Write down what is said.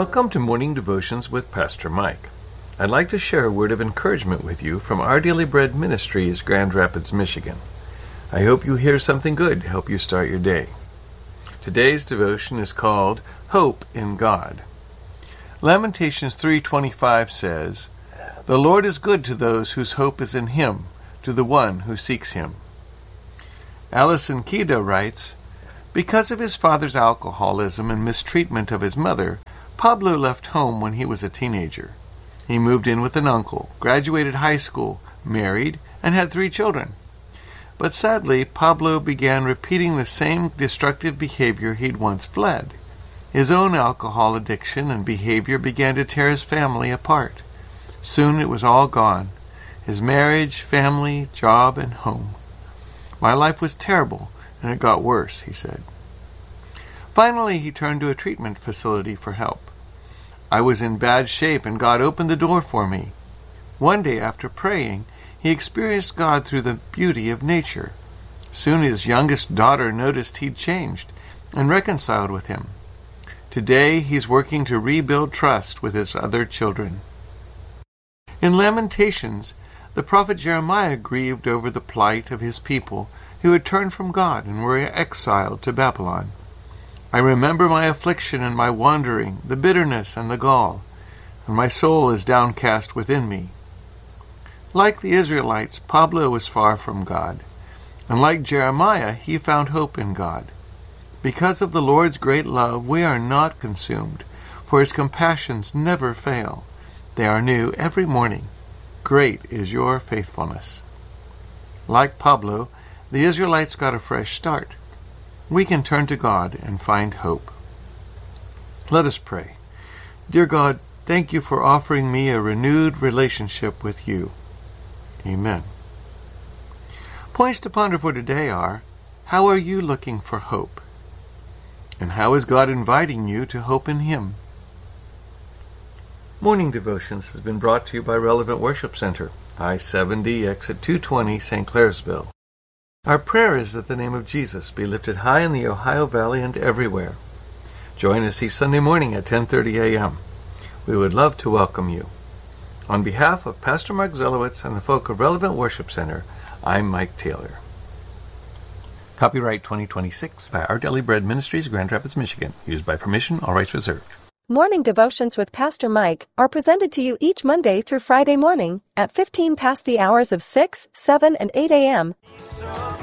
Welcome to Morning Devotions with Pastor Mike. I'd like to share a word of encouragement with you from Our Daily Bread Ministries, Grand Rapids, Michigan. I hope you hear something good to help you start your day. Today's devotion is called Hope in God. Lamentations 3:25 says, "The Lord is good to those whose hope is in Him, to the one who seeks Him." Alison Kieda writes, "Because of his father's alcoholism and mistreatment of his mother, Pablo left home when he was a teenager. He moved in with an uncle, graduated high school, married, and had 3 children. But sadly, Pablo began repeating the same destructive behavior he'd once fled. His own alcohol addiction and behavior began to tear his family apart. Soon it was all gone. His marriage, family, job, and home. My life was terrible, and it got worse," he said. Finally, he turned to a treatment facility for help. "I was in bad shape, and God opened the door for me. One day, after praying, he experienced God through the beauty of nature. Soon his youngest daughter noticed he'd changed and reconciled with him. Today, he's working to rebuild trust with his other children." In Lamentations, the prophet Jeremiah grieved over the plight of his people who had turned from God and were exiled to Babylon. "I remember my affliction and my wandering, the bitterness and the gall, and my soul is downcast within me." Like the Israelites, Pablo was far from God, and like Jeremiah, he found hope in God. Because of the Lord's great love, we are not consumed, for his compassions never fail. They are new every morning. Great is your faithfulness. Like Pablo, the Israelites got a fresh start. We can turn to God and find hope. Let us pray. Dear God, thank you for offering me a renewed relationship with you. Amen. Points to ponder for today are, how are you looking for hope? And how is God inviting you to hope in Him? Morning Devotions has been brought to you by Relevant Worship Center, I-70, exit 220, St. Clairsville. Our prayer is that the name of Jesus be lifted high in the Ohio Valley and everywhere. Join us each Sunday morning at 10:30 a.m. We would love to welcome you. On behalf of Pastor Mark Zelowitz and the folk of Relevant Worship Center, I'm Mike Taylor. Copyright 2026 by Our Daily Bread Ministries, Grand Rapids, Michigan. Used by permission, all rights reserved. Morning Devotions with Pastor Mike are presented to you each Monday through Friday morning at 15 past the hours of 6, 7, and 8 a.m.